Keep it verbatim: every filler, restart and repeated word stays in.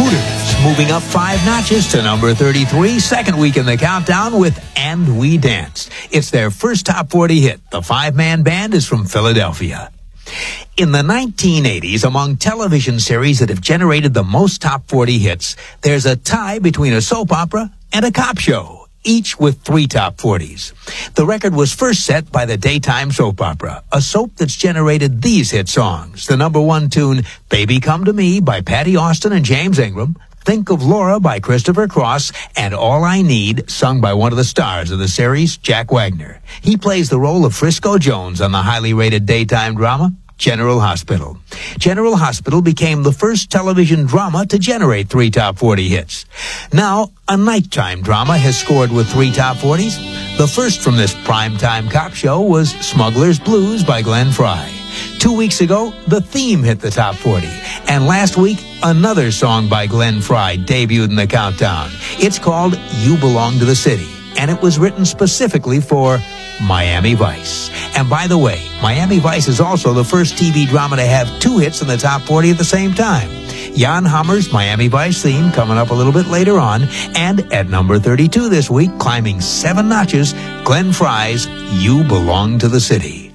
Hooters, moving up five notches to number thirty-three, second week in the countdown with And We Danced. It's their first top forty hit. The five-man band is from Philadelphia. In the nineteen eighties, among television series that have generated the most top forty hits, there's a tie between a soap opera and a cop show, each with three top forties. The record was first set by the daytime soap opera, a soap that's generated these hit songs. The number one tune, Baby Come to Me by Patty Austin and James Ingram, Think of Laura by Christopher Cross, and All I Need, sung by one of the stars of the series, Jack Wagner. He plays the role of Frisco Jones on the highly rated daytime drama, General Hospital. General Hospital became the first television drama to generate three top forty hits. Now, a nighttime drama has scored with three top forties. The first from this primetime cop show was Smuggler's Blues by Glenn Frey. Two weeks ago, The Theme hit the top forty. And last week, another song by Glenn Frey debuted in the countdown. It's called You Belong to the City, and it was written specifically for Miami Vice. And by the way, Miami Vice is also the first T V drama to have two hits in the top forty at the same time. Jan Hammer's Miami Vice theme coming up a little bit later on. And at number thirty-two this week, climbing seven notches, Glenn Frey's You Belong to the City.